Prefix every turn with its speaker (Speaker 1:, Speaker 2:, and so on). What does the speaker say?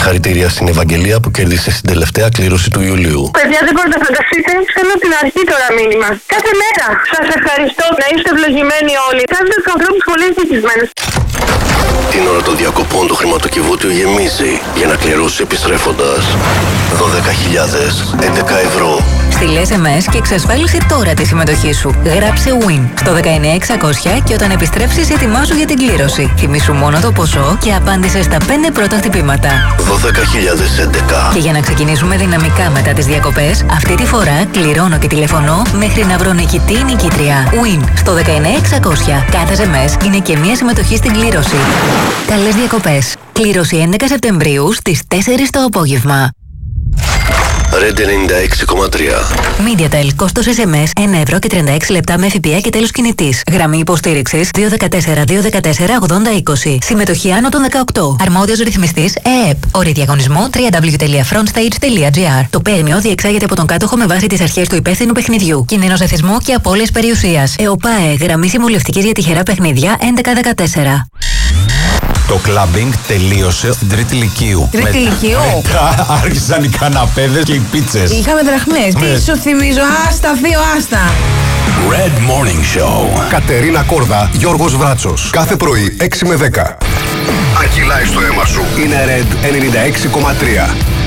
Speaker 1: Συγχαρητήρια στην Ευαγγελία που κέρδισε στην τελευταία κλήρωση του Ιουλίου.
Speaker 2: Παιδιά, δεν μπορείτε να φανταστείτε. Θέλω την αρχή τώρα μήνυμα. Κάθε μέρα. Σας ευχαριστώ. Να είστε ευλογημένοι όλοι. Κάντε τους ανθρώπους πολύ ευτυχισμένους.
Speaker 1: Την ώρα των διακοπών του χρηματοκιβώτιου γεμίζει για να κληρώσει επιστρέφοντας 12.011 ευρώ.
Speaker 3: Στείλε SMS και εξασφάλισε τώρα τη συμμετοχή σου. Γράψε WIN στο 19600 και όταν επιστρέψεις ετοιμάσου για την κλήρωση. Θυμήσου μόνο το ποσό και απάντησε στα 5 πρώτα χτυπήματα.
Speaker 1: 12.011.
Speaker 3: Και για να ξεκινήσουμε δυναμικά μετά τις διακοπές, αυτή τη φορά κληρώνω και τηλεφωνώ μέχρι να βρω νικητή ή νικήτρια. WIN στο 19600. Κάθε SMS είναι και μία συμμετοχή στην κλήρωση. Καλές διακοπές. Κλήρωση 11 Σεπτεμβρίου στις 4 το απόγευμα.
Speaker 1: Red 96,3.
Speaker 3: MediaTel, κόστος SMS 1 ευρώ και 36 λεπτά με ΦΠΑ και τέλος κινητής. Γραμμή υποστήριξης 214-214-8020. Συμμετοχή άνω των 18. Αρμόδιος ρυθμιστής ΕΕΠ. Όροι διαγωνισμού www.frontstage.gr. Το παίρνιο διεξάγεται από τον κάτοχο με βάση τις αρχές του υπεύθυνου παιχνιδιού. Κίνδυνος εθισμού και απώλειας περιουσίας. ΕΟΠΑΕ, γραμμή συμβουλευτικής για τυχερά παιχνίδια 1114.
Speaker 4: Το κλαμπινγκ τελείωσε στην τρίτη λυκείου.
Speaker 5: Τρίτη λυκείου.
Speaker 4: Μετά άρχισαν οι καναπέδες και οι πίτσες.
Speaker 5: Είχαμε δραχμές. Τι σου θυμίζω, άστα, θείο, άστα.
Speaker 6: Red Morning Show.
Speaker 7: Κατερίνα Κόρδα, Γιώργος Βράτσος. Κάθε πρωί 6 με 10. Αν κυλάει στο αίμα σου, είναι Red 96,3.